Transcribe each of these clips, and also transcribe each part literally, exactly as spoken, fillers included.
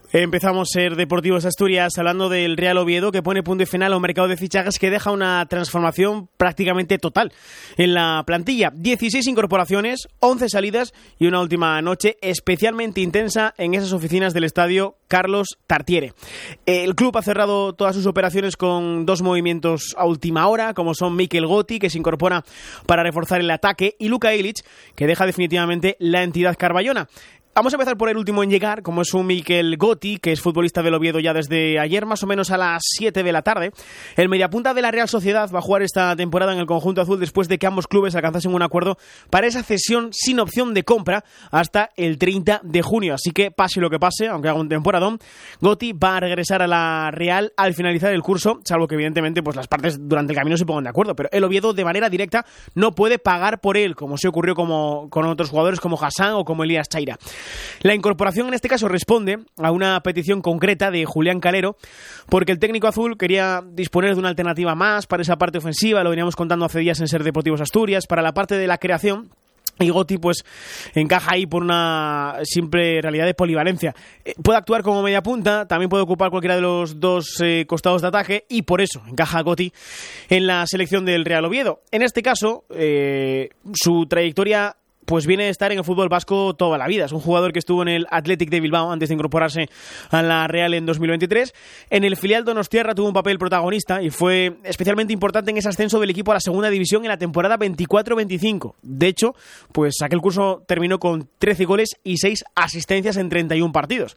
Empezamos Ser Deportivos Asturias hablando del Real Oviedo, que pone punto y final a un mercado de fichajes que deja una transformación prácticamente total en la plantilla. dieciséis incorporaciones, once salidas y una última noche especialmente intensa en esas oficinas del estadio Carlos Tartiere. El club ha cerrado todas sus operaciones con dos movimientos a última hora, como son Mikel Gotti, que se incorpora para reforzar el ataque, y Luka Ilić, que deja definitivamente la entidad carballona. Vamos a empezar por el último en llegar, como es un Mikel Gotti, que es futbolista del Oviedo ya desde ayer, más o menos a las siete de la tarde. El mediapunta de la Real Sociedad va a jugar esta temporada en el conjunto azul después de que ambos clubes alcanzasen un acuerdo para esa cesión sin opción de compra hasta el treinta de junio. Así que pase lo que pase, aunque haga un temporadón, Gotti va a regresar a la Real al finalizar el curso, salvo que evidentemente pues las partes durante el camino se pongan de acuerdo. Pero el Oviedo de manera directa no puede pagar por él, como se ocurrió como, con otros jugadores como Hassan o como Elías Chaira. La incorporación en este caso responde a una petición concreta de Julián Calero, porque el técnico azul quería disponer de una alternativa más para esa parte ofensiva, lo veníamos contando hace días en Ser Deportivos Asturias, para la parte de la creación. Y Gotti pues encaja ahí por una simple realidad de polivalencia. Eh, puede actuar como media punta, también puede ocupar cualquiera de los dos eh, costados de ataque, y por eso encaja Gotti en la selección del Real Oviedo. En este caso, eh, su trayectoria pues viene de estar en el fútbol vasco toda la vida. Es un jugador que estuvo en el Athletic de Bilbao antes de incorporarse a la Real en dos mil veintitrés. En el filial donostiarra tuvo un papel protagonista y fue especialmente importante en ese ascenso del equipo a la segunda división en la temporada veinticuatro veinticinco. De hecho, pues aquel curso terminó con trece goles y seis asistencias en treinta y uno partidos.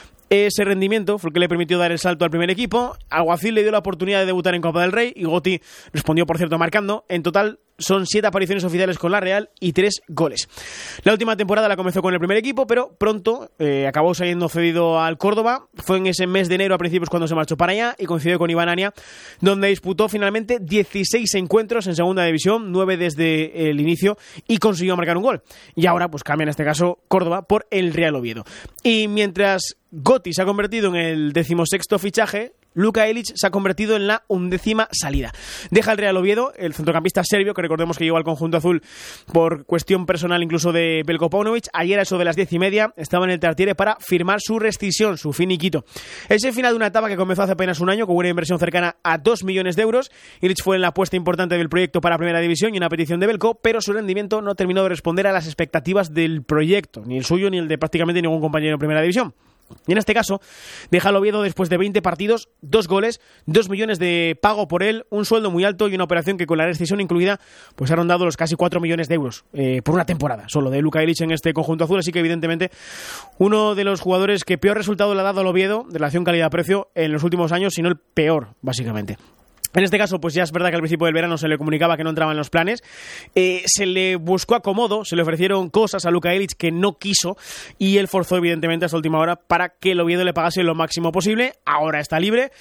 Ese rendimiento fue el que le permitió dar el salto al primer equipo. Alguacil le dio la oportunidad de debutar en Copa del Rey y Gotti respondió, por cierto, marcando. En total son siete apariciones oficiales con la Real y tres goles. La última temporada la comenzó con el primer equipo, pero pronto eh, acabó saliendo cedido al Córdoba. Fue en ese mes de enero a principios cuando se marchó para allá y coincidió con Iván Ania, donde disputó finalmente dieciséis encuentros en segunda división, nueve desde el inicio, y consiguió marcar un gol. Y ahora pues cambia en este caso Córdoba por el Real Oviedo. Y mientras Gotti se ha convertido en el decimosexto fichaje, Luka Ilić se ha convertido en la undécima salida. Deja el Real Oviedo, el centrocampista serbio, que recordemos que llegó al conjunto azul por cuestión personal incluso de Veljko Paunovic. Ayer a eso de las diez y media estaba en el Tartiere para firmar su rescisión, su finiquito. Es el final de una etapa que comenzó hace apenas un año con una inversión cercana a dos millones de euros. Ilić fue en la apuesta importante del proyecto para Primera División y una petición de Veljko, pero su rendimiento no terminó de responder a las expectativas del proyecto, ni el suyo ni el de prácticamente ningún compañero en Primera División. Y en este caso, deja al Oviedo después de veinte partidos, dos goles, dos millones de pago por él, un sueldo muy alto y una operación que con la rescisión incluida pues ha rondado los casi cuatro millones de euros eh, por una temporada solo de Luka Ilić en este conjunto azul. Así que evidentemente uno de los jugadores que peor resultado le ha dado al Oviedo de relación calidad-precio en los últimos años, sino el peor, básicamente. En este caso, pues ya es verdad que al principio del verano se le comunicaba que no entraba en los planes. Eh, se le buscó acomodo, se le ofrecieron cosas a Luka Ilić que no quiso y él forzó evidentemente hasta última hora para que el Oviedo le pagase lo máximo posible. Ahora está libre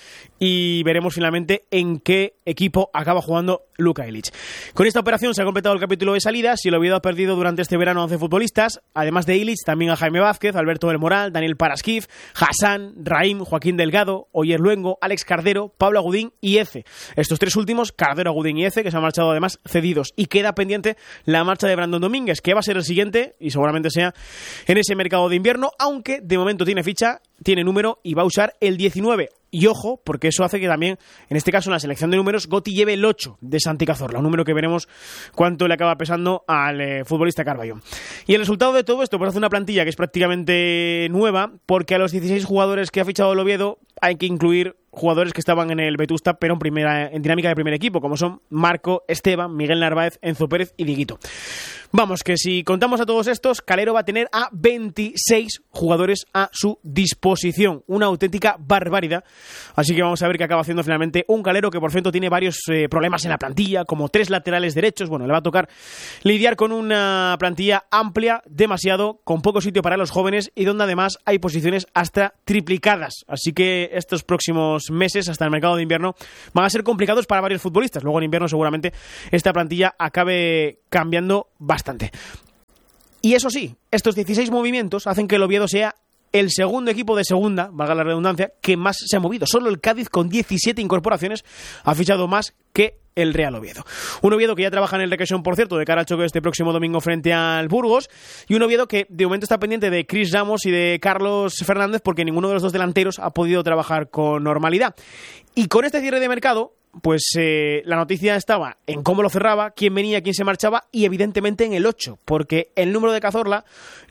y veremos finalmente en qué equipo acaba jugando Luka Ilić. Con esta operación se ha completado el capítulo de salidas y el Oviedo ha perdido durante este verano a once futbolistas, además de Ilić también a Jaime Vázquez, Alberto del Moral, Daniel Paraskif, Hassan, Raim, Joaquín Delgado, Oyer Luengo, Alex Cardero, Pablo Agudín y Eze. Estos tres últimos, Cardero, Agudín y Eze, que se han marchado además cedidos. Y queda pendiente la marcha de Brandon Domínguez, que va a ser el siguiente y seguramente sea en ese mercado de invierno, aunque de momento tiene ficha, tiene número y va a usar el diecinueve. Y ojo, porque eso hace que también, en este caso en la selección de números, Gotti lleve el ocho de Santi Cazorla, un número que veremos cuánto le acaba pesando al eh, futbolista Carballón. Y el resultado de todo esto, pues hace una plantilla que es prácticamente nueva, porque a los dieciséis jugadores que ha fichado el Oviedo hay que incluir jugadores que estaban en el Vetusta, pero en, primera, en dinámica de primer equipo, como son Marco, Esteban, Miguel Narváez, Enzo Pérez y Dieguito. Vamos, que si contamos a todos estos, Calero va a tener a veintiséis jugadores a su disposición. Una auténtica barbaridad. Así que vamos a ver qué acaba haciendo finalmente un Calero que por cierto tiene varios eh, problemas en la plantilla, como tres laterales derechos. Bueno, le va a tocar lidiar con una plantilla amplia, demasiado, con poco sitio para los jóvenes y donde además hay posiciones hasta triplicadas. Así que estos próximos meses, hasta el mercado de invierno, van a ser complicados para varios futbolistas. Luego en invierno seguramente esta plantilla acabe cambiando bastante. Y eso sí, estos dieciséis movimientos hacen que el Oviedo sea el segundo equipo de segunda, valga la redundancia, que más se ha movido. Solo el Cádiz, con diecisiete incorporaciones, ha fichado más que el Real Oviedo. Un Oviedo que ya trabaja en el Requesón, por cierto, de cara al choque este próximo domingo frente al Burgos, y un Oviedo que de momento está pendiente de Chris Ramos y de Carlos Fernández porque ninguno de los dos delanteros ha podido trabajar con normalidad. Y con este cierre de mercado, pues eh, la noticia estaba en cómo lo cerraba, quién venía, quién se marchaba y evidentemente en el ocho, porque el número de Cazorla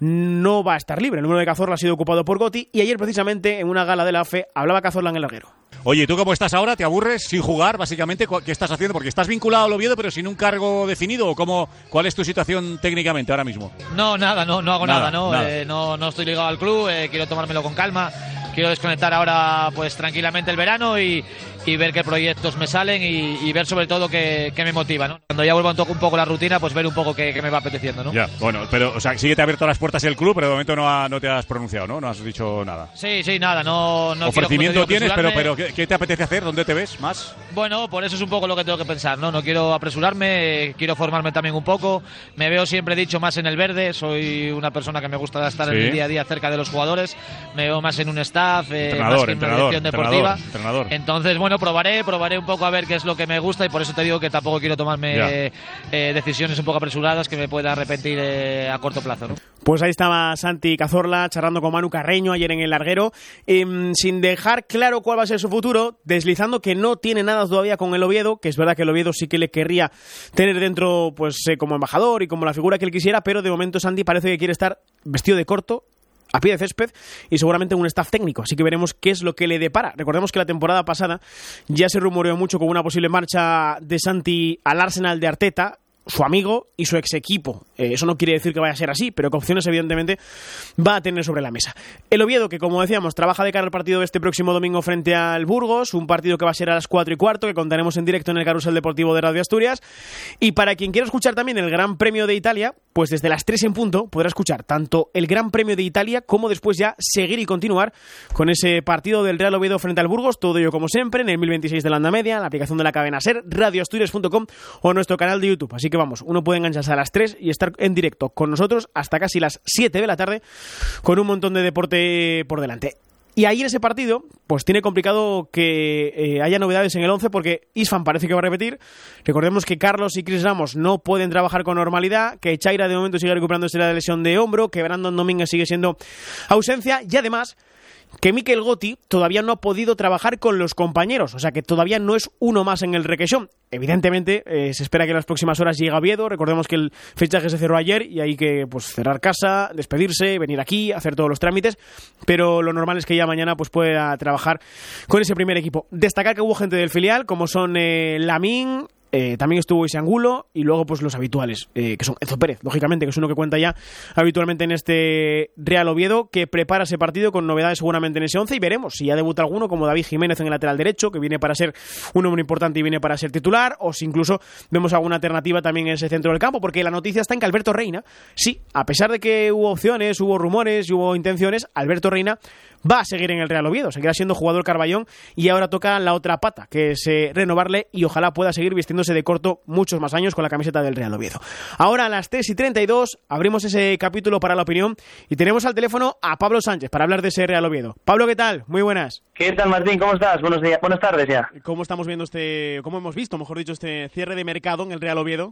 no va a estar libre. El número de Cazorla ha sido ocupado por Gotti y ayer precisamente en una gala de la A F E hablaba Cazorla en el larguero. Oye, ¿tú cómo estás ahora? ¿Te aburres sin jugar, básicamente? ¿Qué estás haciendo? Porque estás vinculado al Oviedo, pero sin un cargo definido. ¿O cómo, cuál es tu situación técnicamente ahora mismo? No, nada, no, no hago nada, nada ¿no? Nada. Eh, no, no estoy ligado al club, eh, quiero tomármelo con calma. Quiero desconectar ahora pues tranquilamente el verano y, y ver qué proyectos me salen y, y ver sobre todo qué, qué me motiva, ¿no? Cuando ya vuelva un, toque, un poco la rutina, pues ver un poco qué, qué me va apeteciendo, ¿no? Ya, bueno, pero o sea, sí que te ha abierto las puertas el club, pero de momento no, ha, no te has pronunciado, ¿no? No has dicho nada. Sí, sí, nada, no... no Ofrecimiento quiero, tienes, pero, pero ¿qué, ¿qué te apetece hacer? ¿Dónde te ves más? Bueno, por eso es un poco lo que tengo que pensar, ¿no? No quiero apresurarme, quiero formarme también un poco. Me veo siempre dicho más en el verde, soy una persona que me gusta estar sí. en el día a día cerca de los jugadores, me veo más en un staff, eh, entrenador, más que en una dirección deportiva. Entrenador, entrenador. Entonces, bueno, probaré, probaré un poco a ver qué es lo que me gusta y por eso te digo que tampoco quiero tomarme eh, decisiones un poco apresuradas que me pueda arrepentir eh, a corto plazo, ¿no? Pues ahí estaba Santi Cazorla charlando con Manu Carreño ayer en el larguero, eh, sin dejar claro cuál va a ser su futuro, deslizando que no tiene nada todavía con el Oviedo, que es verdad que el Oviedo sí que le querría tener dentro pues eh, como embajador y como la figura que él quisiera, pero de momento Santi parece que quiere estar vestido de corto, a pie de césped y seguramente un staff técnico, así que veremos qué es lo que le depara. Recordemos que la temporada pasada ya se rumoreó mucho con una posible marcha de Santi al Arsenal de Arteta, su amigo y su ex equipo. Eh, eso no quiere decir que vaya a ser así, pero que opciones evidentemente va a tener sobre la mesa. El Oviedo, que como decíamos, trabaja de cara al partido de este próximo domingo frente al Burgos, un partido que va a ser a las cuatro y cuarto, que contaremos en directo en el Carrusel Deportivo de Radio Asturias. Y para quien quiera escuchar también el Gran Premio de Italia, pues desde las tres en punto podrá escuchar tanto el Gran Premio de Italia como después ya seguir y continuar con ese partido del Real Oviedo frente al Burgos, todo ello como siempre en el mil veintiséis de la Onda Media, la aplicación de la cadena SER, radio asturias punto com o nuestro canal de YouTube. Así que vamos, uno puede engancharse a las tres y estar en directo con nosotros hasta casi las siete de la tarde con un montón de deporte por delante. Y ahí en ese partido, pues tiene complicado que eh, haya novedades en el once porque Isfan parece que va a repetir. Recordemos que Carlos y Chris Ramos no pueden trabajar con normalidad, que Chaira de momento sigue recuperándose la lesión de hombro, que Brandon Domínguez sigue siendo ausencia y además que Mikel Gotti todavía no ha podido trabajar con los compañeros, o sea que todavía no es uno más en el Requesón. Evidentemente eh, se espera que en las próximas horas llegue a Oviedo. Recordemos que el fichaje se cerró ayer y hay que pues cerrar casa, despedirse, venir aquí, hacer todos los trámites, pero lo normal es que ya mañana pues pueda trabajar con ese primer equipo. Destacar que hubo gente del filial como son eh, Lamín, Eh, también estuvo Ise Angulo y luego pues los habituales, eh, que son Enzo Pérez, lógicamente, que es uno que cuenta ya habitualmente en este Real Oviedo, que prepara ese partido con novedades seguramente en ese once y veremos si ya debuta alguno como David Jiménez en el lateral derecho, que viene para ser un hombre importante y viene para ser titular, o si incluso vemos alguna alternativa también en ese centro del campo, porque la noticia está en que Alberto Reina, sí, a pesar de que hubo opciones, hubo rumores y hubo intenciones, Alberto Reina va a seguir en el Real Oviedo, seguirá siendo jugador Carballón y ahora toca la otra pata, que es eh, renovarle y ojalá pueda seguir vistiéndose de corto muchos más años con la camiseta del Real Oviedo. Ahora a las tres y treinta y dos abrimos ese capítulo para la opinión y tenemos al teléfono a Pablo Sánchez para hablar de ese Real Oviedo. Pablo, ¿qué tal? Muy buenas. ¿Qué tal, Martín? ¿Cómo estás? Buenos días, buenas tardes ya. ¿Cómo estamos viendo este, cómo hemos visto, mejor dicho, este cierre de mercado en el Real Oviedo?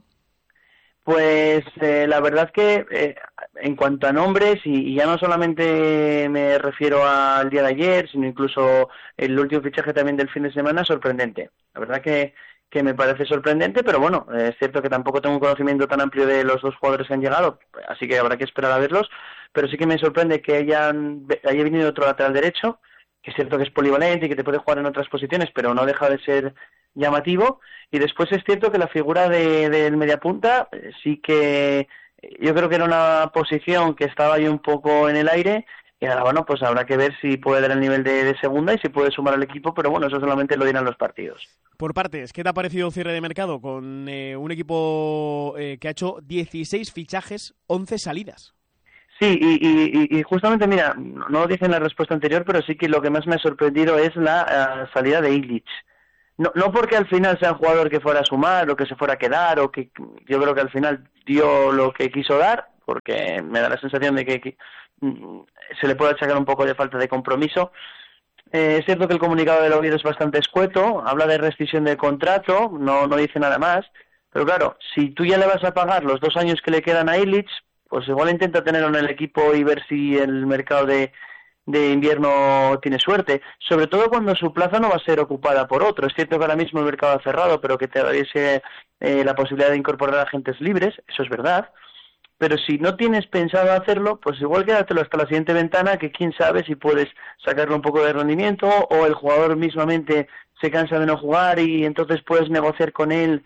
Pues eh, la verdad que eh, en cuanto a nombres, y, y ya no solamente me refiero al día de ayer, sino incluso el último fichaje también del fin de semana, sorprendente. La verdad que, que me parece sorprendente, pero bueno, eh, es cierto que tampoco tengo un conocimiento tan amplio de los dos jugadores que han llegado, así que habrá que esperar a verlos, pero sí que me sorprende que hayan, haya venido otro lateral derecho, que es cierto que es polivalente y que te puede jugar en otras posiciones, pero no deja de ser llamativo. Y después es cierto que la figura de, del mediapunta eh, sí que yo creo que era una posición que estaba ahí un poco en el aire y ahora bueno, pues habrá que ver si puede dar el nivel de, de segunda y si puede sumar al equipo, pero bueno, eso solamente lo dirán los partidos. Por partes, ¿qué te ha parecido el cierre de mercado con eh, un equipo eh, que ha hecho dieciséis fichajes, once salidas? Sí, y, y, y justamente, mira, no lo dije en la respuesta anterior, pero sí que lo que más me ha sorprendido es la uh, salida de Illich. No, no porque al final sea un jugador que fuera a sumar o que se fuera a quedar, o que yo creo que al final dio lo que quiso dar, porque me da la sensación de que, que se le puede achacar un poco de falta de compromiso, Eh, es cierto que el comunicado del Oviedo es bastante escueto, habla de rescisión de contrato, no, no dice nada más, pero claro, si tú ya le vas a pagar los dos años que le quedan a Illich, pues igual intenta tenerlo en el equipo y ver si el mercado de, de invierno tiene suerte, sobre todo cuando su plaza no va a ser ocupada por otro. Es cierto que ahora mismo el mercado ha cerrado, pero que te diese eh, la posibilidad de incorporar agentes libres, eso es verdad. Pero si no tienes pensado hacerlo, pues igual quédatelo hasta la siguiente ventana, que quién sabe si puedes sacarle un poco de rendimiento, o el jugador mismamente se cansa de no jugar y entonces puedes negociar con él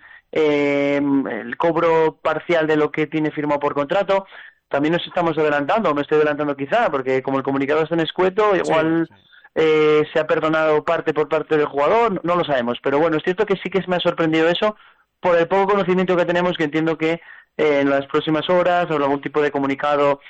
eh, el cobro parcial de lo que tiene firmado por contrato. También nos estamos adelantando, me estoy adelantando quizá, porque como el comunicado está en escueto, igual sí, sí. Eh, se ha perdonado parte por parte del jugador, no lo sabemos. Pero bueno, es cierto que sí que me ha sorprendido eso, por el poco conocimiento que tenemos, que entiendo que eh, en las próximas horas habrá algún tipo de comunicado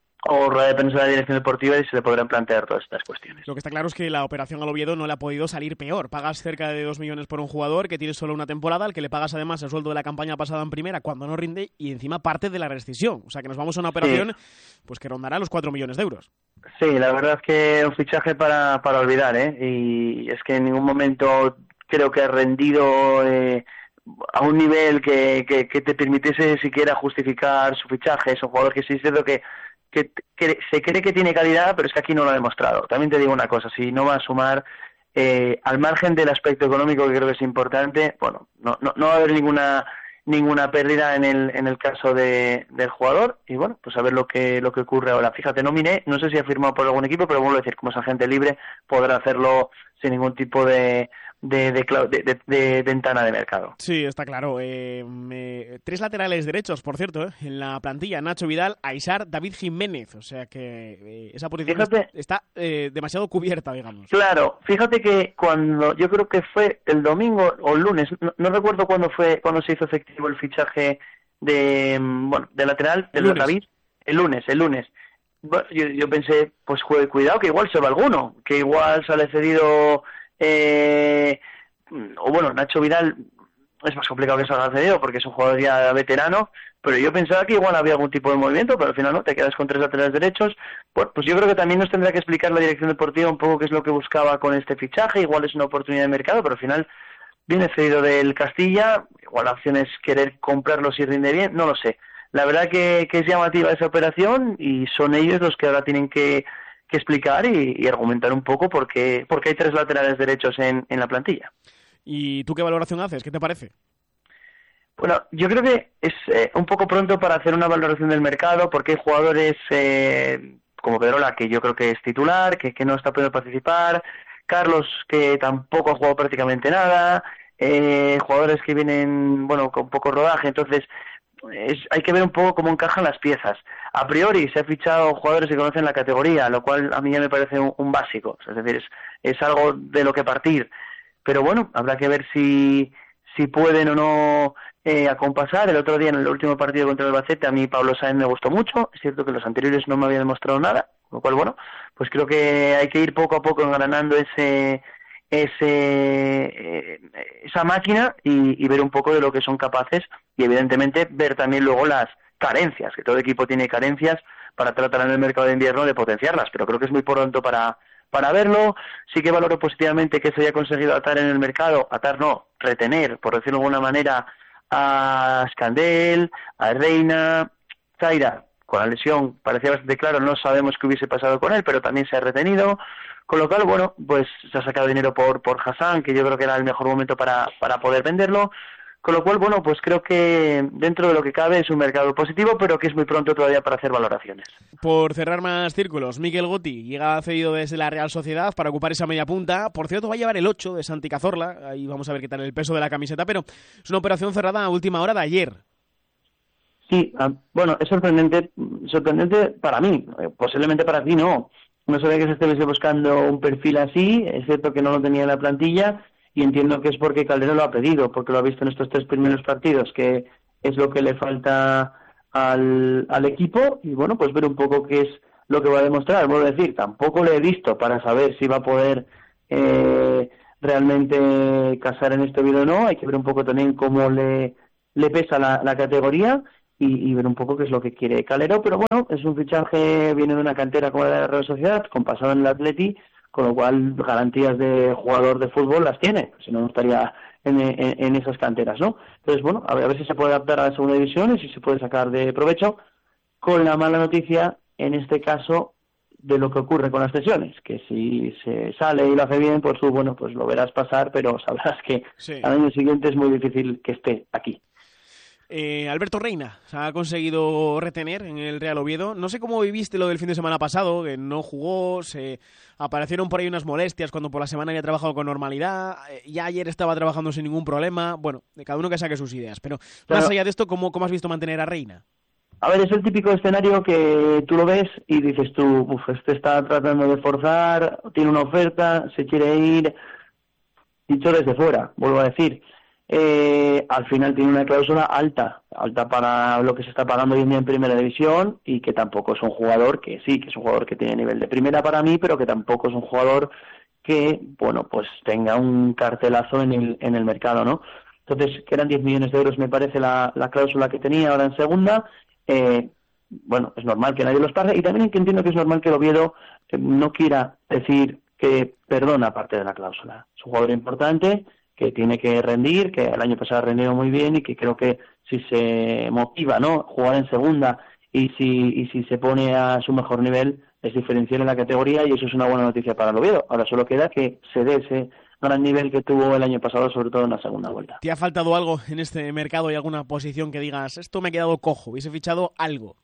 o rueda de prensa de la dirección deportiva y se le podrán plantear todas estas cuestiones. Lo que está claro es que la operación al Oviedo no le ha podido salir peor. Pagas cerca de dos millones por un jugador que tiene solo una temporada, al que le pagas además el sueldo de la campaña pasada en primera cuando no rinde y encima parte de la rescisión. O sea que nos vamos a una operación sí. pues que rondará los cuatro millones de euros. Sí, la verdad es que un fichaje para, para olvidar, ¿eh? Y es que en ningún momento creo que ha rendido eh, a un nivel que, que, que te permitiese siquiera justificar su fichaje. Es un jugador que sí es cierto que Que, que se cree que tiene calidad, pero es que aquí no lo ha demostrado. También te digo una cosa, si no va a sumar, eh, al margen del aspecto económico, que creo que es importante, bueno, no, no, no va a haber ninguna ninguna pérdida en el en el caso de, del jugador, y bueno, pues a ver lo que lo que ocurre ahora. Fíjate, no miré, no sé si ha firmado por algún equipo, pero vuelvo a decir, como es agente libre, podrá hacerlo sin ningún tipo de De, de, de, de, de ventana de mercado. Sí, está claro. Eh, me... Tres laterales derechos, por cierto, ¿eh? en la plantilla. Nacho Vidal, Aisar, David Jiménez. O sea que eh, esa posición fíjate, está eh, demasiado cubierta, digamos. Claro, fíjate que cuando, yo creo que fue el domingo o el lunes, no, no recuerdo cuándo fue, cuando se hizo efectivo el fichaje de, bueno, de lateral, de David. El lunes, el lunes. Bueno, yo, yo pensé, pues juegue, cuidado, que igual se va alguno, que igual sale cedido... Eh, o bueno, Nacho Vidal es más complicado que salga cedido porque es un jugador ya veterano, pero yo pensaba que igual había algún tipo de movimiento, pero al final no, te quedas con tres laterales derechos. Bueno, pues yo creo que también nos tendrá que explicar la dirección deportiva un poco qué es lo que buscaba con este fichaje. Igual es una oportunidad de mercado, pero al final viene cedido del Castilla, igual la opción es querer comprarlo si rinde bien, no lo sé. La verdad que, que es llamativa esa operación y son ellos los que ahora tienen que que explicar y, y argumentar un poco por qué, por qué hay tres laterales derechos en, en la plantilla. ¿Y tú qué valoración haces? ¿Qué te parece? Bueno, yo creo que es eh, un poco pronto para hacer una valoración del mercado, porque hay jugadores eh, como Pedrola, que yo creo que es titular, que, que no está pudiendo participar, Carlos, que tampoco ha jugado prácticamente nada, eh, jugadores que vienen, bueno, con poco rodaje, entonces es, hay que ver un poco cómo encajan las piezas. A priori se ha fichado jugadores que conocen la categoría, lo cual a mí ya me parece un, un básico, es decir, es, es algo de lo que partir, pero bueno, habrá que ver si, si pueden o no eh, acompasar. El otro día en el último partido contra el Albacete a mí Pablo Sáenz me gustó mucho, es cierto que los anteriores no me había demostrado nada, lo cual bueno, pues creo que hay que ir poco a poco engranando ese ese eh, esa máquina y, y ver un poco de lo que son capaces y evidentemente ver también luego las carencias, que todo equipo tiene carencias para tratar en el mercado de invierno de potenciarlas, pero creo que es muy pronto para, para verlo. Sí que valoro positivamente que se haya conseguido atar en el mercado, atar no, retener, por decirlo de alguna manera, a Scandell, a Reina, Zaira, con la lesión parecía bastante claro, no sabemos qué hubiese pasado con él, pero también se ha retenido, con lo cual, bueno, pues se ha sacado dinero por, por Hassan, que yo creo que era el mejor momento para, para poder venderlo. Con lo cual, bueno, pues creo que dentro de lo que cabe es un mercado positivo, pero que es muy pronto todavía para hacer valoraciones. Por cerrar más círculos, Mikel Gotti llega cedido desde la Real Sociedad para ocupar esa media punta. Por cierto, va a llevar el ocho de Santi Cazorla. Ahí vamos a ver qué tal el peso de la camiseta, pero es una operación cerrada a última hora de ayer. Sí, bueno, es sorprendente, sorprendente para mí, posiblemente para ti no. No sabía que se estuviese buscando un perfil así, es cierto que no lo tenía en la plantilla, y entiendo que es porque Calderón lo ha pedido, porque lo ha visto en estos tres primeros partidos, que es lo que le falta al, al equipo, y bueno, pues ver un poco qué es lo que va a demostrar. Vuelvo a decir, tampoco le he visto para saber si va a poder eh, realmente casar en este vídeo o no, hay que ver un poco también cómo le, le pesa la, la categoría, y, y ver un poco qué es lo que quiere Calero, pero bueno, es un fichaje, viene de una cantera como la de la Real Sociedad, con pasado en el Atleti, con lo cual garantías de jugador de fútbol las tiene, si no, no estaría en, en, en esas canteras, ¿no? Entonces, bueno, a ver, a ver si se puede adaptar a la segunda división y si se puede sacar de provecho, con la mala noticia, en este caso, de lo que ocurre con las cesiones, que si se sale y lo hace bien, pues tú, bueno, pues lo verás pasar, pero sabrás que sí, al año siguiente es muy difícil que esté aquí. Eh, Alberto Reina se ha conseguido retener en el Real Oviedo. No sé cómo viviste lo del fin de semana pasado, que no jugó, se aparecieron por ahí unas molestias cuando por la semana había trabajado con normalidad, ya ayer estaba trabajando sin ningún problema. Bueno, de cada uno que saque sus ideas, pero claro, más allá de esto, ¿cómo, cómo has visto mantener a Reina? A ver, es el típico escenario que tú lo ves y dices tú, uff, este está tratando de forzar, tiene una oferta, se quiere ir, dicho desde fuera, vuelvo a decir. Eh, al final tiene una cláusula alta, alta para lo que se está pagando hoy en día en Primera División, y que tampoco es un jugador que sí, que es un jugador que tiene nivel de primera para mí, pero que tampoco es un jugador que, bueno, pues tenga un cartelazo en el, en el mercado, ¿no? Entonces, que eran diez millones de euros, me parece, la, la cláusula que tenía ahora en segunda. Eh, bueno, es normal que nadie los pague, y también entiendo que es normal que el Oviedo eh, no quiera decir que perdona parte de la cláusula. Es un jugador importante, que tiene que rendir, que el año pasado ha rendido muy bien, y que creo que si se motiva, ¿no?, jugar en segunda y si y si se pone a su mejor nivel, es diferencial en la categoría, y eso es una buena noticia para el Oviedo. Ahora solo queda que se dé ese gran nivel que tuvo el año pasado, sobre todo en la segunda vuelta. ¿Te ha faltado algo en este mercado y alguna posición que digas, esto me ha quedado cojo, hubiese fichado algo?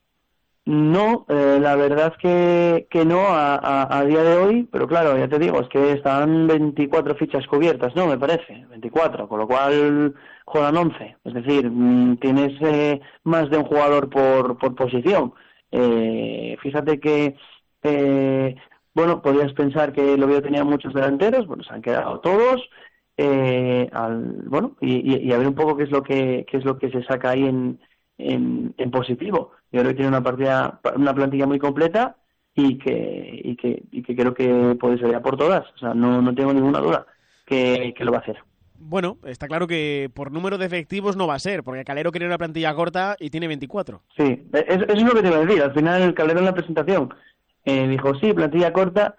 No, eh, la verdad que, que no a, a, a día de hoy, pero claro, ya te digo, es que están veinticuatro fichas cubiertas, ¿no? Me parece, veinticuatro, con lo cual juegan once, es decir, mmm, tienes eh, más de un jugador por, por posición. Eh, fíjate que, eh, bueno, podrías pensar que el Oviedo tenía muchos delanteros, bueno, se han quedado todos, eh, al, bueno, y, y, y a ver un poco qué es lo que, qué es lo que se saca ahí en, en, en positivo. Yo creo que tiene una partida, una plantilla muy completa y que y que y que creo que puede salir a por todas. O sea, no, no tengo ninguna duda que, que lo va a hacer. Bueno, está claro que por número de efectivos no va a ser, porque Calero quería una plantilla corta y tiene veinticuatro. Sí, eso, eso es lo que te iba a decir. Al final, Calero en la presentación eh, dijo, sí, plantilla corta,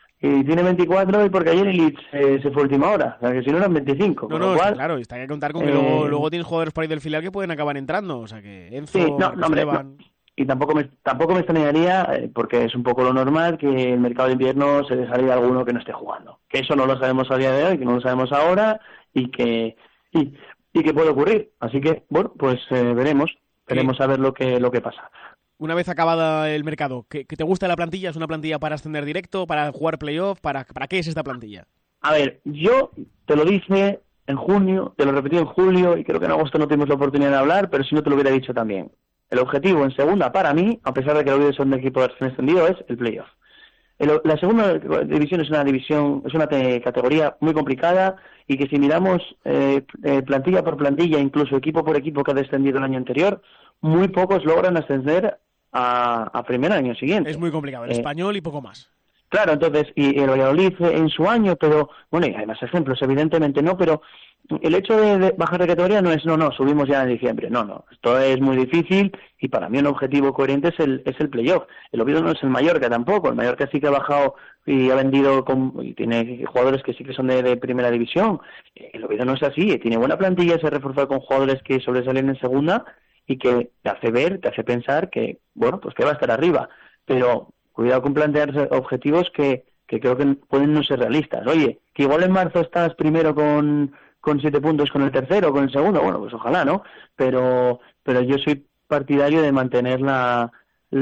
y tiene veinticuatro, y porque ayer el Leeds eh, se fue a última hora, o sea que si no eran veinticinco. No, no, cual, claro, está que contar con que eh, luego, luego tienes jugadores por ahí del filial que pueden acabar entrando, o sea que Enzo, sí, no, no, hombre, no. Y tampoco me, tampoco me extrañaría, eh, porque es un poco lo normal, que el mercado de invierno se le salga alguno que no esté jugando. Que eso no lo sabemos a día de hoy, que no lo sabemos ahora, y que y, y que puede ocurrir. Así que, bueno, pues eh, veremos, veremos sí. a ver lo que lo que pasa. Una vez acabada el mercado, ¿qué, qué te gusta la plantilla? ¿Es una plantilla para ascender directo, para jugar playoff? ¿Para, ¿Para qué es esta plantilla? A ver, yo te lo dije en junio, te lo repetí en julio, y creo que en agosto no tuvimos la oportunidad de hablar, pero si no te lo hubiera dicho también. El objetivo en segunda, para mí, a pesar de que el Oviedo es un equipo de ascendido, es el playoff. El, la segunda división es una división, es una te, categoría muy complicada, y que si miramos eh, eh, plantilla por plantilla, incluso equipo por equipo que ha descendido el año anterior, muy pocos logran ascender a, a primer año siguiente. Es muy complicado, el eh, español y poco más. Claro, entonces, y el Valladolid en su año, pero, bueno, y hay más ejemplos, evidentemente no, pero el hecho de, de bajar de categoría no es, no, no, subimos ya en diciembre, no, no, esto es muy difícil, y para mí un objetivo coherente es el, es el playoff. El Oviedo no es el Mallorca tampoco, el Mallorca sí que ha bajado y ha vendido, con, y tiene jugadores que sí que son de, de primera división. El Oviedo no es así, tiene buena plantilla, se ha reforzado con jugadores que sobresalen en segunda, y que te hace ver, te hace pensar que, bueno, pues que va a estar arriba, pero cuidado con plantearse objetivos que, que creo que pueden no ser realistas. Oye, que igual en marzo estás primero con, con siete puntos con el tercero, con el segundo, bueno, pues ojalá, ¿no? Pero pero yo soy partidario de mantener la,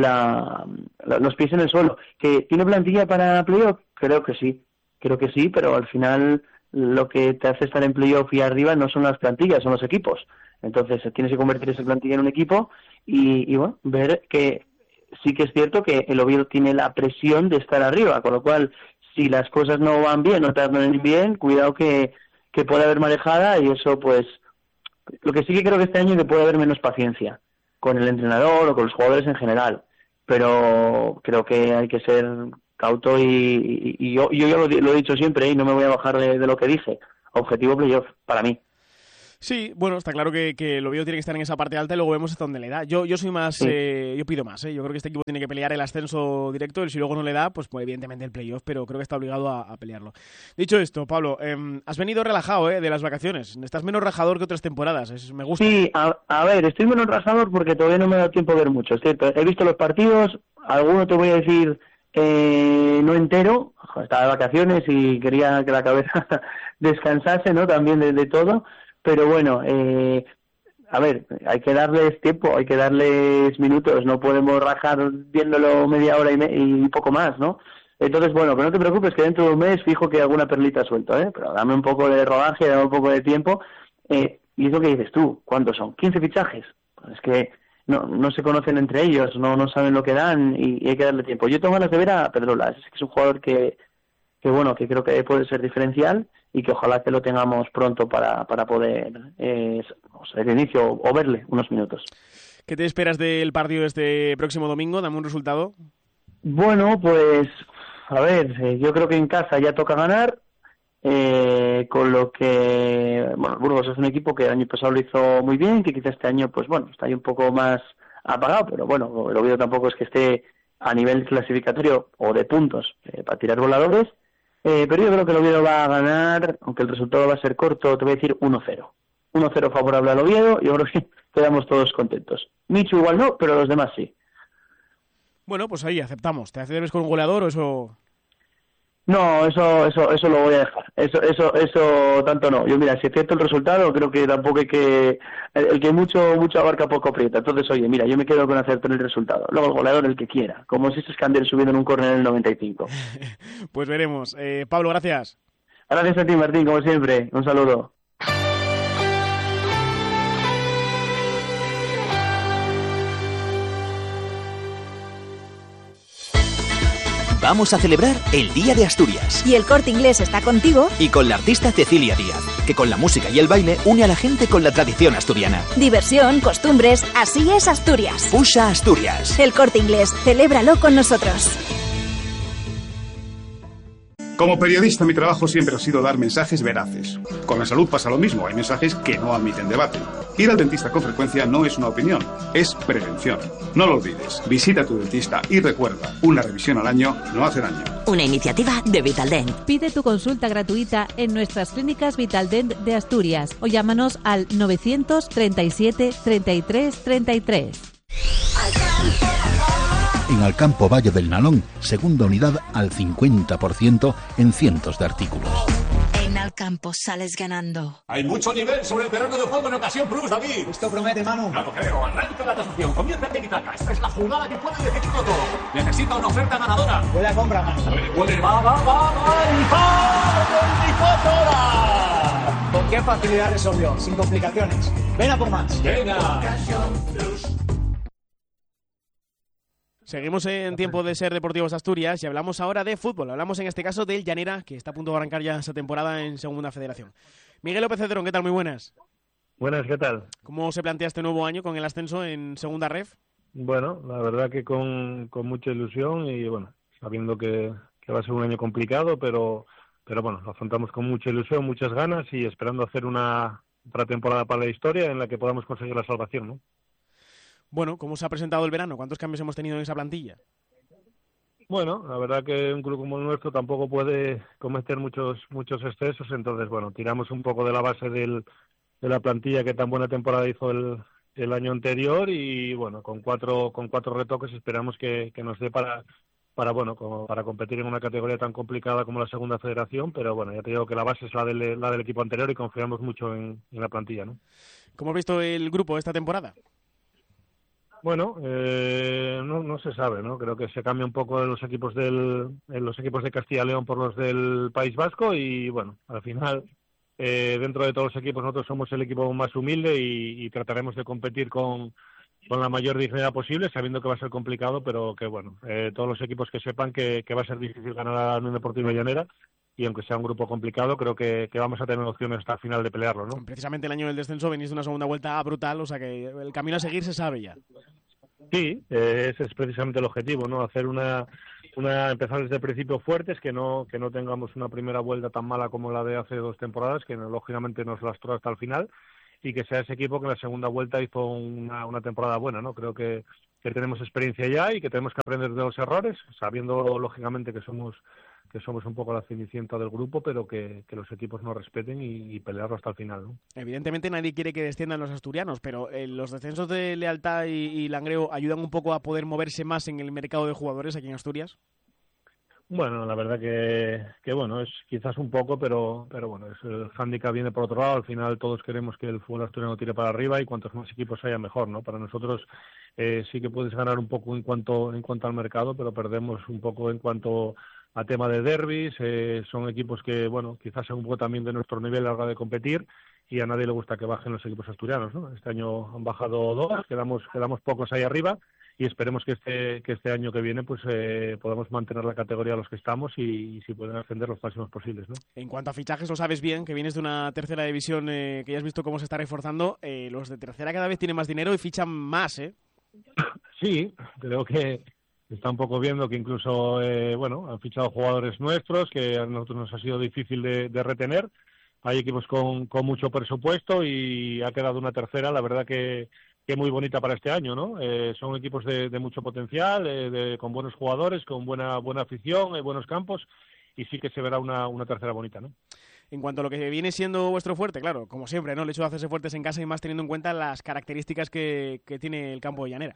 la, la los pies en el suelo. ¿Que tiene plantilla para playoff? Creo que sí, creo que sí, pero al final lo que te hace estar en playoff y arriba no son las plantillas, son los equipos. Entonces tienes que convertir esa plantilla en un equipo y, y bueno, ver que sí que es cierto que el Oviedo tiene la presión de estar arriba, con lo cual si las cosas no van bien, no te van bien, cuidado que, que puede haber marejada, y eso pues, lo que sí que creo que este año es que puede haber menos paciencia con el entrenador o con los jugadores en general, pero creo que hay que ser cauto y, y, y yo, yo ya lo, lo he dicho siempre y no me voy a bajar de, de lo que dije, objetivo playoff para mí. Sí, bueno, está claro que, que el Oviedo tiene que estar en esa parte alta y luego vemos hasta dónde le da. Yo, yo soy más, sí. eh, yo pido más, ¿eh? Yo creo que este equipo tiene que pelear el ascenso directo y si luego no le da, pues, pues evidentemente el playoff, pero creo que está obligado a, a pelearlo. Dicho esto, Pablo, eh, has venido relajado ¿eh? de las vacaciones. Estás menos rajador que otras temporadas, es, me gusta. Sí, a, a ver, estoy menos rajador porque todavía no me ha dado tiempo a ver mucho, es cierto. He visto los partidos, alguno te voy a decir eh, no entero, estaba de vacaciones y quería que la cabeza descansase, ¿no? También de, de todo. Pero bueno, eh, a ver, hay que darles tiempo, hay que darles minutos, no podemos rajar viéndolo media hora y, me, y poco más, ¿no? Entonces, bueno, pero no te preocupes que dentro de un mes fijo que alguna perlita suelto, ¿eh? Pero dame un poco de rodaje, dame un poco de tiempo. Eh, y es lo que dices tú, ¿cuántos son? ¿quince fichajes? Pues es que no no se conocen entre ellos, no no saben lo que dan y, y hay que darle tiempo. Yo tengo ganas de ver a Pedrola, es que es un jugador que, que bueno, que creo que puede ser diferencial y que ojalá que lo tengamos pronto para, para poder eh, el inicio o verle unos minutos. ¿Qué te esperas del partido este próximo domingo? Dame un resultado. Bueno, pues a ver, eh, yo creo que en casa ya toca ganar, eh, con lo que, bueno, Burgos es un equipo que el año pasado lo hizo muy bien, que quizá este año, pues bueno, está ahí un poco más apagado, pero bueno, el Oviedo tampoco es que esté a nivel clasificatorio o de puntos eh, para tirar voladores. Eh, pero yo creo que el Oviedo va a ganar, aunque el resultado va a ser corto, te voy a decir uno cero. uno cero favorable al Oviedo, yo creo que quedamos todos contentos. Michu igual no, pero los demás sí. Bueno, pues ahí aceptamos. ¿Te atreves con un goleador o eso...? No, eso eso eso lo voy a dejar. Eso eso eso tanto no. Yo mira, si es cierto el resultado, creo que tampoco hay que... El, el que mucho mucho abarca poco aprieta. Entonces, oye, mira, yo me quedo con acertar el resultado. Luego el goleador el que quiera. Como si se Escandel subiendo en un córner en el noventa y cinco. Pues veremos. Eh, Pablo, gracias. Gracias a ti, Martín, como siempre. Un saludo. Vamos a celebrar el Día de Asturias. Y el Corte Inglés está contigo. Y con la artista Cecilia Díaz, que con la música y el baile une a la gente con la tradición asturiana. Diversión, costumbres, así es Asturias. Usha Asturias. El Corte Inglés, celébralo con nosotros. Como periodista, mi trabajo siempre ha sido dar mensajes veraces. Con la salud pasa lo mismo, hay mensajes que no admiten debate. Ir al dentista con frecuencia no es una opinión, es prevención. No lo olvides, visita a tu dentista y recuerda, una revisión al año no hace daño. Una iniciativa de Vitaldent. Pide tu consulta gratuita en nuestras clínicas Vitaldent de Asturias o llámanos al novecientos treinta y siete treinta y tres treinta y tres. En Alcampo Valle del Nalón, segunda unidad al cincuenta por ciento en cientos de artículos. En Alcampo sales ganando. Hay mucho nivel sobre el terreno de juego en Ocasión Plus, David. Esto promete, Manu. No lo creo, arranca la tasación, comienza el tiki-taka. Esta es la jugada que puede decidirlo todo. Necesita una oferta ganadora. Puede compra, Manu. Puede, puede, va, va, va, va, el gol, veinticuatro horas. ¿Con qué facilidad resolvió? Sin complicaciones. Ven a por más. Venga. Seguimos en tiempo de Ser Deportivos Asturias y hablamos ahora de fútbol. Hablamos en este caso del Llanera, que está a punto de arrancar ya esa temporada en Segunda Federación. Miguel López Cedrón, ¿qué tal? Muy buenas. Buenas, ¿qué tal? ¿Cómo se plantea este nuevo año con el ascenso en Segunda Ref? Bueno, la verdad que con, con mucha ilusión y bueno, sabiendo que, que va a ser un año complicado, pero, pero bueno, lo afrontamos con mucha ilusión, muchas ganas y esperando hacer una pretemporada para la historia en la que podamos conseguir la salvación, ¿no? Bueno, ¿cómo se ha presentado el verano? ¿Cuántos cambios hemos tenido en esa plantilla? Bueno, la verdad que un club como el nuestro tampoco puede cometer muchos muchos excesos, entonces, bueno, tiramos un poco de la base del, de la plantilla que tan buena temporada hizo el, el año anterior y, bueno, con cuatro con cuatro retoques esperamos que, que nos dé para, para bueno, como para competir en una categoría tan complicada como la Segunda Federación, pero, bueno, ya te digo que la base es la del, la del equipo anterior y confiamos mucho en, en la plantilla, ¿no? ¿Cómo has visto el grupo esta temporada? Bueno, eh, no, no se sabe, ¿no? Creo que se cambia un poco de los equipos del, los equipos de Castilla y León por los del País Vasco y bueno, al final eh, dentro de todos los equipos nosotros somos el equipo más humilde y, y trataremos de competir con, con la mayor dignidad posible, sabiendo que va a ser complicado, pero que bueno, eh, todos los equipos que sepan que, que va a ser difícil ganar a la Unión Deportiva Llanera. Y aunque sea un grupo complicado, creo que, que vamos a tener opciones hasta el final de pelearlo, ¿no? Precisamente el año del descenso venís de una segunda vuelta brutal, o sea que el camino a seguir se sabe ya. Sí, eh, ese es precisamente el objetivo, ¿no? Hacer una, una empezar desde el principio fuertes, que no que no tengamos una primera vuelta tan mala como la de hace dos temporadas, que lógicamente nos lastró hasta el final, y que sea ese equipo que en la segunda vuelta hizo una, una temporada buena, ¿no? Creo que, que tenemos experiencia ya y que tenemos que aprender de los errores, sabiendo lógicamente que somos que somos un poco la cenicienta del grupo, pero que, que los equipos nos respeten y, y pelearlo hasta el final, ¿no? Evidentemente nadie quiere que desciendan los asturianos, pero eh, los descensos de Lealtad y, y Langreo ayudan un poco a poder moverse más en el mercado de jugadores aquí en Asturias. Bueno, la verdad que, que bueno, es quizás un poco, pero pero bueno, es, el hándicap viene por otro lado. Al final todos queremos que el fútbol asturiano tire para arriba y cuantos más equipos haya mejor, ¿no? Para nosotros eh, sí que puedes ganar un poco en cuanto en cuanto al mercado, pero perdemos un poco en cuanto a tema de derbis. Eh, son equipos que, bueno, quizás sean un poco también de nuestro nivel a la hora de competir y a nadie le gusta que bajen los equipos asturianos, ¿no? Este año han bajado dos, quedamos quedamos pocos ahí arriba. Y esperemos que este que este año que viene pues eh, podamos mantener la categoría a los que estamos y, y si pueden ascender los máximos posibles, ¿no? En cuanto a fichajes, lo sabes bien, que vienes de una tercera división eh, que ya has visto cómo se está reforzando. Eh, los de tercera cada vez tienen más dinero y fichan más, ¿eh? Sí, creo que está un poco viendo que incluso, eh, bueno, han fichado jugadores nuestros que a nosotros nos ha sido difícil de, de retener. Hay equipos con, con mucho presupuesto y ha quedado una tercera, la verdad que que muy bonita para este año, ¿no? Eh, son equipos de, de mucho potencial, eh, de, con buenos jugadores, con buena buena afición, eh, buenos campos, y sí que se verá una, una tercera bonita, ¿no? En cuanto a lo que viene siendo vuestro fuerte, claro, como siempre, ¿no? El hecho de hacerse fuertes en casa y más teniendo en cuenta las características que, que tiene el campo de Llanera.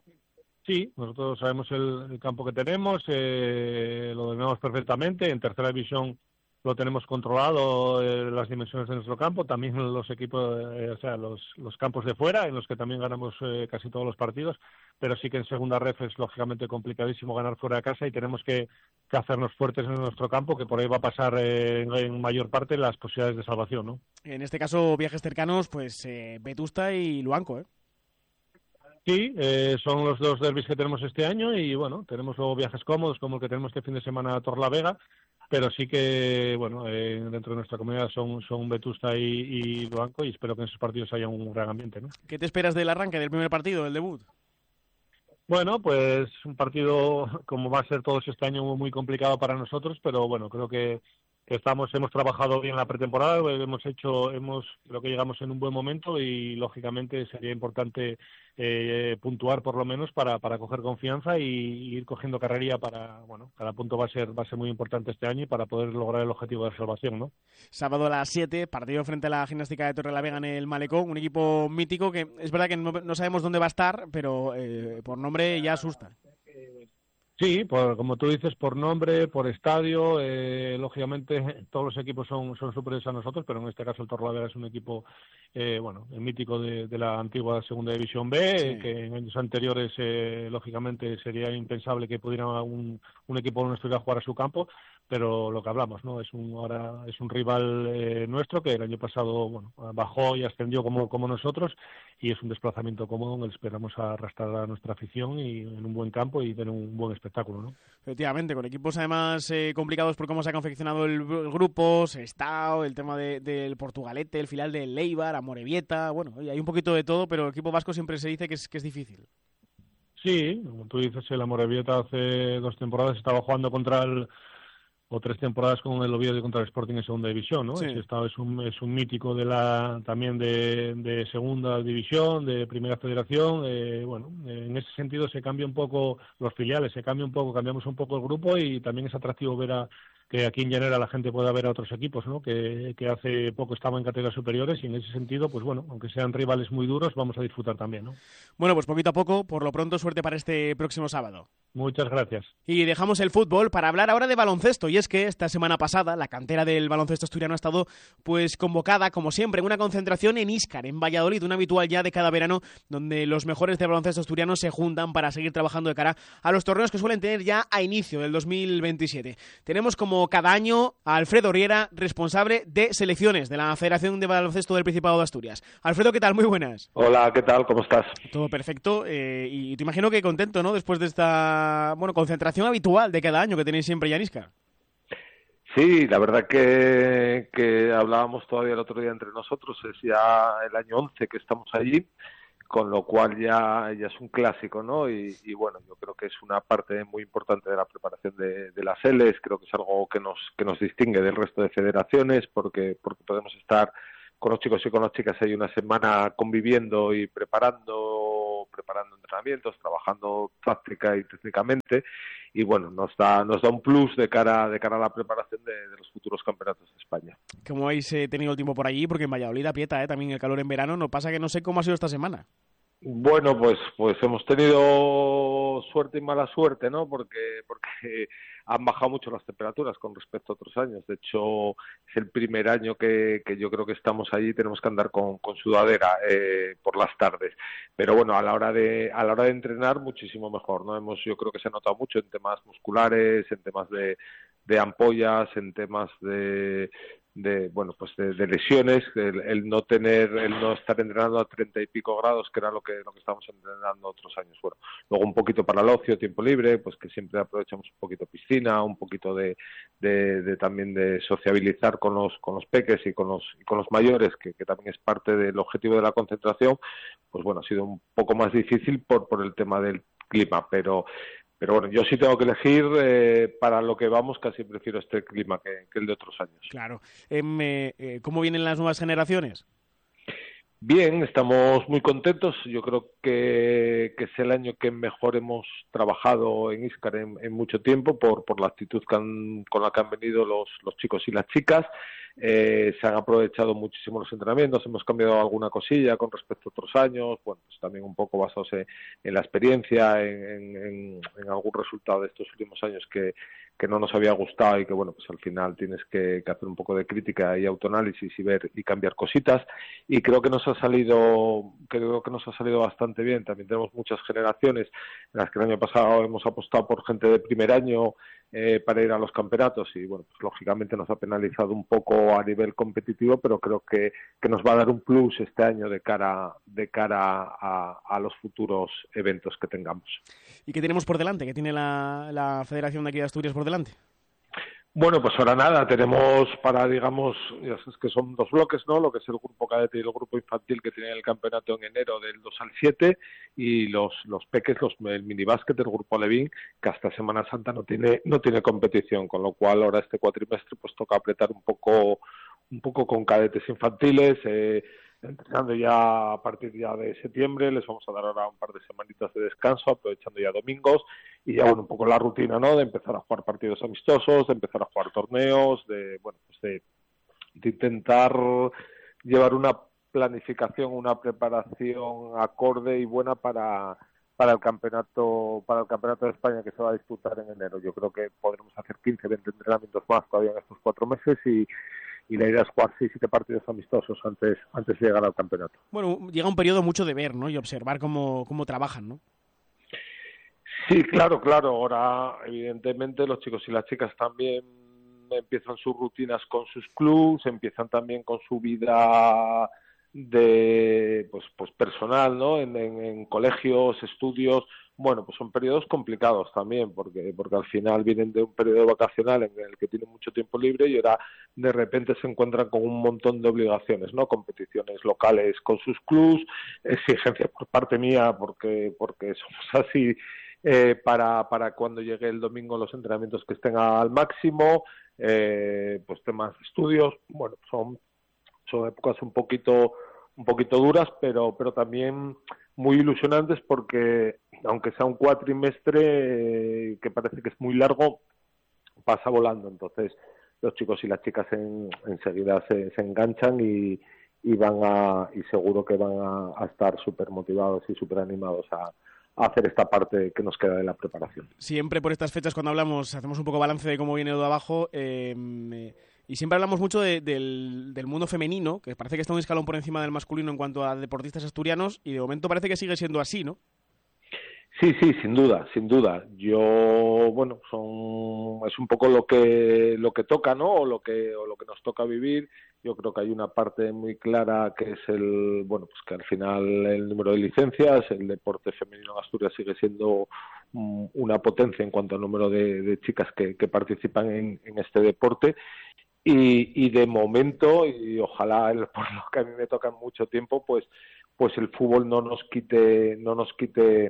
Sí, nosotros sabemos el, el campo que tenemos, eh, lo dominamos perfectamente. En tercera división lo tenemos controlado, eh, las dimensiones de nuestro campo, también los equipos, eh, o sea, los, los campos de fuera, en los que también ganamos eh, casi todos los partidos, pero sí que en segunda ref es lógicamente complicadísimo ganar fuera de casa y tenemos que, que hacernos fuertes en nuestro campo, que por ahí va a pasar eh, en, en mayor parte las posibilidades de salvación, ¿no? En este caso, viajes cercanos, pues eh, Vetusta y Luanco, ¿eh? Sí, eh, son los dos derbis que tenemos este año y bueno, tenemos luego viajes cómodos como el que tenemos este fin de semana a Torlavega, pero sí que, bueno, eh, dentro de nuestra comunidad son, son Vetusta y, y Luanco y espero que en esos partidos haya un gran ambiente, ¿no? ¿Qué te esperas del arranque, del primer partido, del debut? Bueno, pues un partido como va a ser todos este año muy complicado para nosotros, pero bueno, creo que estamos hemos trabajado bien la pretemporada, hemos hecho hemos creo que llegamos en un buen momento y lógicamente sería importante eh, puntuar por lo menos para para coger confianza y, y ir cogiendo carrería para, bueno, cada punto va a ser va a ser muy importante este año y para poder lograr el objetivo de salvación, ¿no? Sábado a las siete, partido frente a la Gimnástica de Torrelavega en el Malecón, un equipo mítico que es verdad que no, no sabemos dónde va a estar, pero eh, por nombre ya asusta. Sí, por, como tú dices, por nombre, por estadio, eh, lógicamente todos los equipos son, son superiores a nosotros, pero en este caso el Torrelavega es un equipo, eh, bueno, mítico de, de la antigua Segunda División B, sí. eh, que en años anteriores, eh, lógicamente, sería impensable que pudiera un, un equipo nuestro ir a jugar a su campo, pero lo que hablamos, ¿no? Es un ahora es un rival eh, nuestro que el año pasado, bueno, bajó y ascendió como, como nosotros y es un desplazamiento cómodo en el que esperamos arrastrar a nuestra afición y en un buen campo y tener un buen espectáculo, ¿no? Efectivamente, con equipos además eh, complicados por cómo se ha confeccionado el, el grupo, Sestao, el tema de, del Portugalete, el final del Leibar, Amorebieta, bueno, hay un poquito de todo, pero el equipo vasco siempre se dice que es, que es difícil. Sí, como tú dices, el Amorebieta hace dos temporadas estaba jugando contra el o tres temporadas con el Oviedo contra el Sporting en segunda división, ¿no? Sí. Ese estado es un es un mítico de la también de, de segunda división, de primera federación, eh, bueno, en ese sentido se cambia un poco los filiales, se cambia un poco, cambiamos un poco el grupo y también es atractivo ver a que aquí en Llanera la gente pueda ver a otros equipos, ¿no? Que, que hace poco estaban en categorías superiores y en ese sentido, pues bueno, aunque sean rivales muy duros, vamos a disfrutar también, ¿no? Bueno, pues poquito a poco, por lo pronto, suerte para este próximo sábado. Muchas gracias. Y dejamos el fútbol para hablar ahora de baloncesto, y es que esta semana pasada la cantera del baloncesto asturiano ha estado pues convocada, como siempre, en una concentración en Íscar, en Valladolid, un habitual ya de cada verano, donde los mejores de baloncesto asturiano se juntan para seguir trabajando de cara a los torneos que suelen tener ya a inicio del dos mil veintisiete. Tenemos como cada año a Alfredo Riera, responsable de selecciones de la Federación de Baloncesto del Principado de Asturias. Alfredo, ¿qué tal? Muy buenas. Hola, ¿qué tal? ¿Cómo estás? Todo perfecto, eh, y te imagino que contento, ¿no? Después de esta, bueno, concentración habitual de cada año que tenéis siempre ya en Íscar. Sí, la verdad que, que hablábamos todavía el otro día entre nosotros, es ya el año once que estamos allí, con lo cual ya, ya es un clásico, ¿no? Y, y bueno, yo creo que es una parte muy importante de la preparación de, de las L E S, creo que es algo que nos que nos distingue del resto de federaciones, porque porque podemos estar con los chicos y con las chicas ahí una semana conviviendo y preparando preparando entrenamientos, trabajando táctica y técnicamente, y bueno, nos da nos da un plus de cara de cara a la preparación de, de los futuros campeonatos de España. ¿Cómo habéis eh, tenido el tiempo por allí? Porque en Valladolid aprieta, ¿eh? También el calor en verano. No pasa que no sé cómo ha sido esta semana. Bueno, pues pues hemos tenido suerte y mala suerte, ¿no? Porque porque han bajado mucho las temperaturas con respecto a otros años. De hecho, es el primer año que, que yo creo que estamos allí y tenemos que andar con, con sudadera eh, por las tardes. Pero bueno, a la hora de a la hora de entrenar muchísimo mejor, ¿no? Hemos yo creo que se ha notado mucho en temas musculares, en temas de de ampollas, en temas de de bueno pues de, de lesiones, el, el no tener el no estar entrenando a treinta y pico grados, que era lo que lo que estábamos entrenando otros años. Bueno, luego un poquito para el ocio, tiempo libre, pues que siempre aprovechamos un poquito piscina, un poquito de, de, de también de sociabilizar con los con los peques y con los y con los mayores, que, que también es parte del objetivo de la concentración. Pues bueno, ha sido un poco más difícil por por el tema del clima, pero Pero bueno, yo sí tengo que elegir, eh, para lo que vamos, casi prefiero este clima que, que el de otros años. Claro. Eh, eh, ¿Cómo vienen las nuevas generaciones? Bien, estamos muy contentos. Yo creo que, que es el año que mejor hemos trabajado en Íscar en, en mucho tiempo por, por la actitud que han, con la que han venido los, los chicos y las chicas. Eh, se han aprovechado muchísimo los entrenamientos, hemos cambiado alguna cosilla con respecto a otros años, bueno, pues también un poco basados en, en la experiencia, en, en, en algún resultado de estos últimos años que, que no nos había gustado y que bueno, pues al final tienes que, que hacer un poco de crítica y autoanálisis y ver y cambiar cositas, y creo que nos ha salido creo que nos ha salido bastante bien. También tenemos muchas generaciones en las que el año pasado hemos apostado por gente de primer año eh, para ir a los campeonatos y bueno, pues lógicamente nos ha penalizado un poco a nivel competitivo, pero creo que, que nos va a dar un plus este año de cara de cara a, a los futuros eventos que tengamos. ¿Y qué tenemos por delante? ¿Qué tiene la, la Federación de aquí de Asturias por delante? Bueno, pues ahora nada, tenemos para, digamos, ya sabes que son dos bloques, ¿no? Lo que es el grupo cadete y el grupo infantil, que tienen el campeonato en enero del dos al siete, y los los peques, los, el minibásquet, el grupo Levín, que hasta Semana Santa no tiene no tiene competición, con lo cual ahora este cuatrimestre pues toca apretar un poco un poco con cadetes infantiles, eh, entrenando ya a partir ya de septiembre. Les vamos a dar ahora un par de semanitas de descanso, aprovechando ya domingos, y ya bueno, un poco la rutina, ¿no? De empezar a jugar partidos amistosos, de empezar a jugar torneos, de bueno, pues de, de intentar llevar una planificación, una preparación acorde y buena para para el campeonato para el campeonato de España, que se va a disputar en enero. Yo creo que podremos hacer quince, veinte entrenamientos más todavía en estos cuatro meses y y la idea es jugar seis, siete partidos amistosos antes antes de llegar al campeonato. Bueno, llega un periodo mucho de ver, ¿no? Y observar cómo, cómo trabajan, ¿no? Sí, claro, claro. Ahora, evidentemente, los chicos y las chicas también empiezan sus rutinas con sus clubs, empiezan también con su vida de pues pues personal, ¿no? En, en, en colegios, estudios. Bueno, pues son periodos complicados también, porque porque al final vienen de un periodo vacacional en el que tienen mucho tiempo libre y ahora de repente se encuentran con un montón de obligaciones, ¿no? Competiciones locales con sus clubs, exigencias por parte mía, porque porque somos así, eh, para para cuando llegue el domingo los entrenamientos que estén al máximo, eh, pues temas de estudios. Bueno, son son épocas un poquito un poquito duras, pero pero también muy ilusionantes, porque aunque sea un cuatrimestre eh, que parece que es muy largo, pasa volando. Entonces los chicos y las chicas en, enseguida se, se enganchan y, y van a y seguro que van a, a estar súper motivados y súper animados a, a hacer esta parte que nos queda de la preparación. Siempre por estas fechas, cuando hablamos, hacemos un poco balance de cómo viene lo de abajo, eh, y siempre hablamos mucho de, del, del mundo femenino, que parece que está un escalón por encima del masculino en cuanto a deportistas asturianos, y de momento parece que sigue siendo así, ¿no? Sí, sí, sin duda, sin duda. Yo, bueno, son es un poco lo que lo que toca, ¿no? O lo que o lo que nos toca vivir. Yo creo que hay una parte muy clara que es el, bueno, pues que al final el número de licencias, el deporte femenino en Asturias sigue siendo una potencia en cuanto al número de, de chicas que, que participan en, en este deporte. Y, y de momento, y ojalá el, por lo que a mí me toca mucho tiempo, pues pues el fútbol no nos quite no nos quite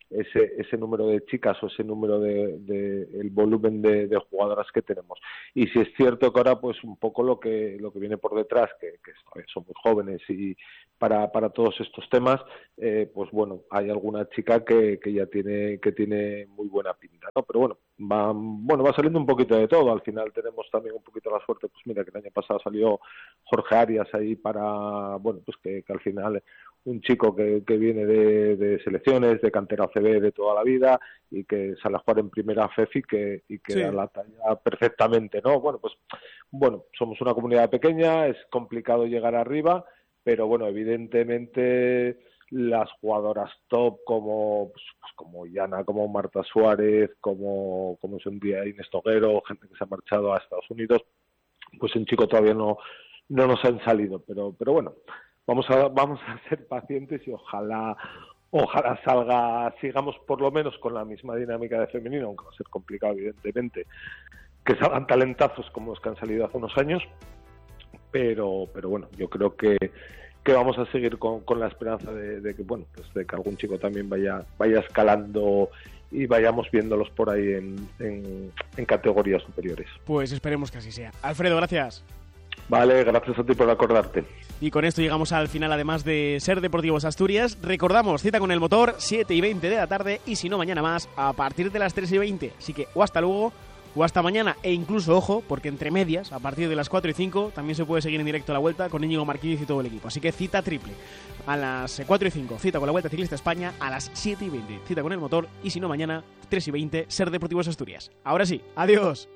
ese ese número de chicas o ese número de, de el volumen de, de jugadoras que tenemos. Y si es cierto que ahora pues un poco lo que lo que viene por detrás, que, que somos jóvenes y para para todos estos temas, eh, pues bueno, hay alguna chica que, que ya tiene que tiene muy buena pinta, ¿no? Pero bueno, va bueno va saliendo un poquito de todo. Al final tenemos también un poquito la suerte, pues mira, que el año pasado salió Jorge Arias ahí para, bueno, pues que, que al final un chico que, que viene de, de selecciones, de cantera C B de toda la vida y que sale a jugar en primera F E F y que, y que sí. da la talla perfectamente, ¿no? Bueno, pues bueno, somos una comunidad pequeña, es complicado llegar arriba, pero bueno, evidentemente las jugadoras top como pues, como Yana, como Marta Suárez, como, como es un día Inés Toguero, gente que se ha marchado a Estados Unidos, pues en chico todavía no, no nos han salido, pero, pero bueno, Vamos a vamos a ser pacientes y ojalá ojalá salga, sigamos por lo menos con la misma dinámica de femenino, aunque va a ser complicado evidentemente, que salgan talentazos como los que han salido hace unos años, pero pero bueno, yo creo que que vamos a seguir con, con la esperanza de, de que bueno, pues de que algún chico también vaya vaya escalando y vayamos viéndolos por ahí en, en, en categorías superiores. Pues esperemos que así sea. Alfredo, gracias. Vale, gracias a ti por acordarte. Y con esto llegamos al final, además de Ser Deportivos Asturias. Recordamos, cita con el motor, siete y veinte de la tarde, y si no, mañana más, a partir de las tres y veinte. Así que o hasta luego, o hasta mañana, e incluso, ojo, porque entre medias, a partir de las cuatro y cinco, también se puede seguir en directo la Vuelta con Íñigo Marquínez y todo el equipo. Así que cita triple. A las cuatro y cinco, cita con la Vuelta Ciclista España, a las siete y veinte, cita con el motor, y si no, mañana, tres y veinte, Ser Deportivos Asturias. Ahora sí, adiós.